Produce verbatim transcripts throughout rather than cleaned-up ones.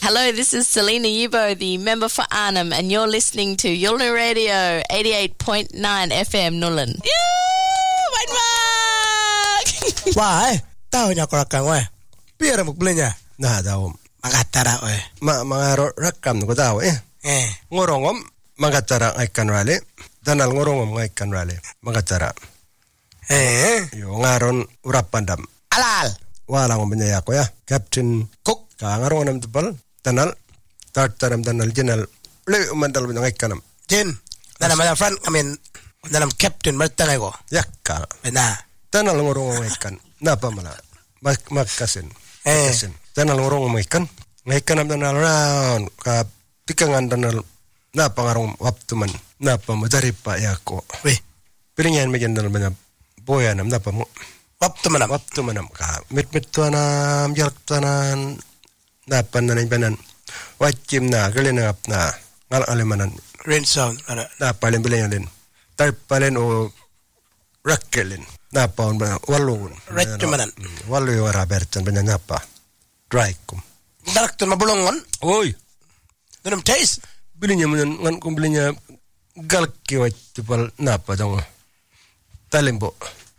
Hello, this is Selena Yubo, the member for Arnhem, and you're listening to Yulna Radio eighty-eight point nine F M Nullen. Bye bye. Wah, tahu nya korakan wah. Biar muk belenya. Nah, tahu. Mangatara wah. Ma mangaro rakam ko tahu eh. Eh. Ngorongom mangatara aikan rale. Danal ngorongom aikan rale. Mangatara. Eh. Yo ngaron urapandam. Alal. Wala ngom benya ko ya. Captain Cook ka ngaron nam tebal. Danal tartaram danal jenal. Le umandal benya aikanam. Jen. Danal mana friend amin. Danal captain martang ko. Yakka. Bena. Danal ngorongom aikan. Napa mala? Mak makasin. Eh. Danal ngorongom aikan. Aikanam danal round ka pikangan danal napa ngarong waptuman. Napa madaripa yako. Weh. Piringan mejan danal benya boyanam napa mo. Waptumanam. Waptumanam ka. Mit-mit tuanam jalak tuanan. Napan na banan. Wajim na galina na ngal alemanan. Rain sound. Napalin bilayan tarpalin o rakkelin. Napaon ba walun. Rettumanan. Walu yung arabertan banya napa. Dry kum. Darakton mabulongon. Oy. Dunum taste. Bilinya man ngan kum bilinya galki wajibal napa dong. Talimbo.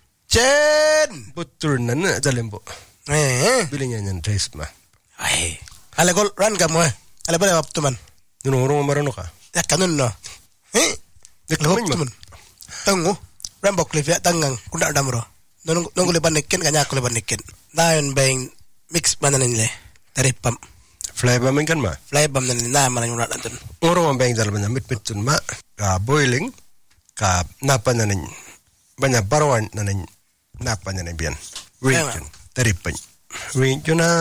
Jen. Butur na na talimbo. Eh. Bilinya nyan taste ma. Ay. Ala gol ran kamu eh. Ala boleh waptuman. Nunurong marono ka. Ya kanun no. Eh. Waptuman. Tunggu. Rambok cliff ya tangang. Kuda damro. Nunggu nunggu leban nikin kanya aku leban nikin. Daun bang mix mana nile. Dari pam. Fly bam kan ma. Fly bam nile na mana ngurat antun. Ngorong bang dal banya mit mitun ma. Ka boiling. Ka napa nanin. Banyak barawan nanin. Napa nanin bian. Region. Dari pen. Region na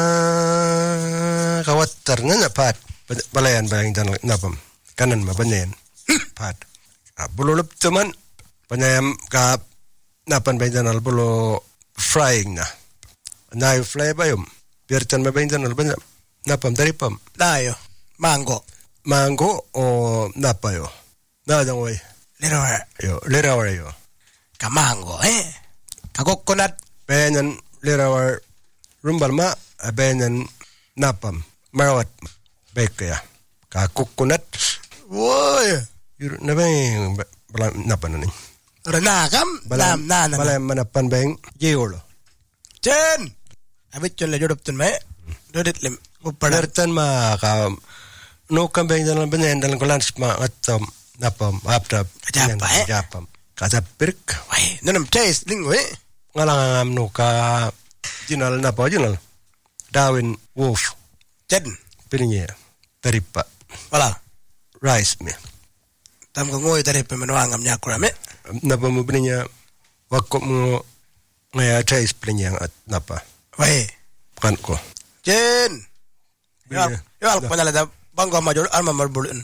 kawatar na pat. Balayan bang dal napam. Kanan ma banyan. Pat. Bululup teman. Panyam ka napan bang dal bulo frying na. Na yung fly ba yung. Biartan ma bang dal banya. Napam dari pam. Dayo. Mango. Mango o napa yo. Na dang way. Lirawar. Yo, lirawar yo. Ka mango eh. Ka coconut. Benyan lirawar rumbal ma benyan napam. Marawat bake ya. Ka coconut. Woy. Yur na bang bala napa na ni. Renakam. Nam na na. Bala manapan bang jewlo. Jen. Abit yon le jodob tun me. Dodit lim. Upadartan ma ka no kambing dalam benyan dalam kolans ma atom napam apta. Kajapa eh. Kajapam. Kajapirk. Wai. Nanam taste linggo eh. Ngalang no ka jinal napa jinal. Darwin Wolf. Jen. Pirinye. Teripa. Wala. Rice me. Tam ko ngoy tari pemenuangam nya kurame. Napa mo pirinye wakop mo ngaya taste pirinye at napa. Wai. Kan ko. Jen. Ya, ya al panala da bangga major alma marbulun.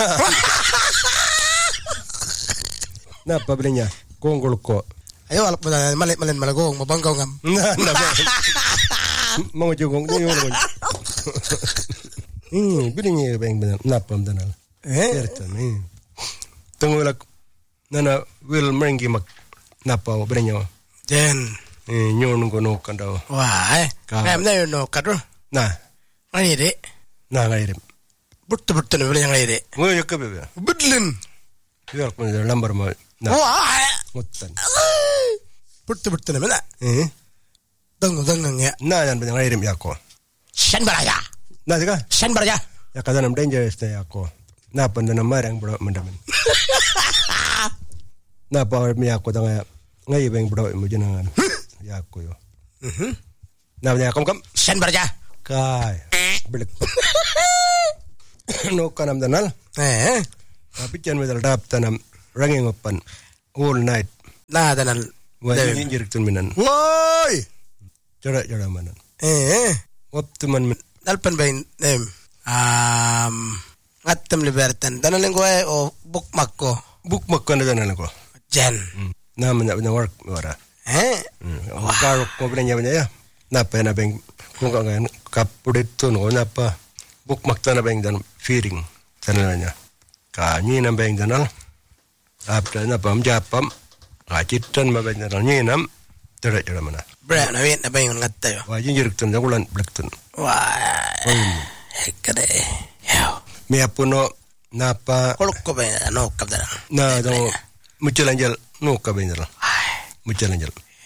Napa pirinye konggol ko. Ayo al panala malet malen malagong mabanggaw ngam. Nah, napa. Mau jugong ni yo. Hmm, pirinye bang benar napa danal. Eh. Certan eh. Tungulak nana will merengi mak napa pirinye. Jen. Eh nyon ko no kan daw. Wah, eh. Ngam na yo no kadro. Nah, Ngai de. nah ngairim. Buttu-buttu ne bele ngai de. Ngoy yakabe. Budlin. Yor ko lambar mo. Nah, Wah. ngutan. Buttu-buttu ne mena. Eh. Dang dang ya. Nah, yan bang ngairim yako. Shan baraya. Nah, sika. Shan baraya. Ya kada nam dangerous ta yako. Na panda na marang bro mandaman. Na pa mi yako ta nga ngai bang bro mo jinangan. Yako yo. Mhm. Na nya kam kam. Shan baraya. Kai. Belek. No kanam danal. Eh. Tapi jan medal dap tanam ranging open all night. Na danal. Wa injir tun minan. Woi. Jara jara manan. Eh. Waktu man Dalpan bain nem. Um ngatem libertan. Danal ngo eh o bookmark ko. bookmark ko na danal ko. Jen. Na man na work wara. Eh. Karo ko brenya ya. Na pa na bang kung kan kapudit to no na pa bookmark ta na bang dan feeding tanala nya. Ka ni na bang danal. Apta na pam japam. Ka chitan ma bang danal ni nam. Tara jara mana. Bra na win na bain ngatta yo. Wa jinjir tun jagulan blek tun. Wah. kade. Yo. Mi apuno napa Kolko ba no kabda. na do mucho angel no kabendala. Mucho angel.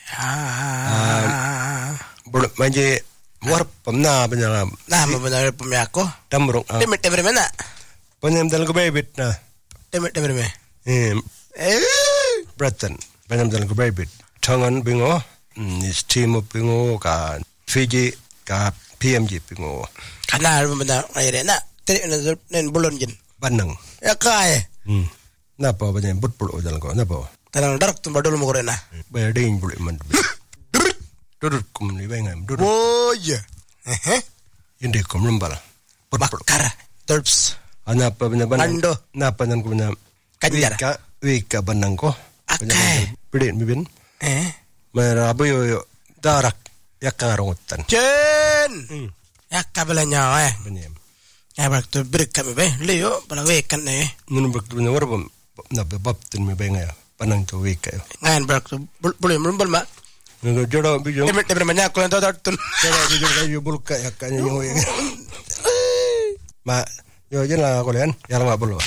Ah. Bro manje war pamna benala. Nah, benar pemiako. Damrong. Temit temit mana? Penyam dalam kebebit na. Temit temit mana? Eh Eh. Britain. Penyam dalam kebebit. Tangan bingo. Is team of bingo ka Fiji ka P M G bingo. Kana benar air na. Teri nen bulon jin. Banang. Ya kaya. Hmm. Napa penyam butpul dalam ko napa. Tanang darak tu badul mo korena. Bayading bulit man. Duduk kum ni bengam. Duduk. Oh ya. Eh. Indi kum rumbal. Butpul. Bakar. Terps. Napa penyam banang. Ando. Napa nan kum penyam. Kanjar. Wika wika banang ko. Akai. Brit mi bin. Eh. Merabu yo yo darak yakangarongutan. Jen. Ya kabelanya eh. Penyam. Ya bak tu break kami be. Leo pala wekan eh. Nunu bak tu penyam warabam. Nabe baptin mi bengaya. Panang tu wika yo. Ngain bak tu boleh merumbal mak. Nunu jodoh bijong. Temit temit banyak ko ento tartun. Jodoh bijong kayu bulka yakanya yo. Ma yo jen lah kolean. Yalang apa lo?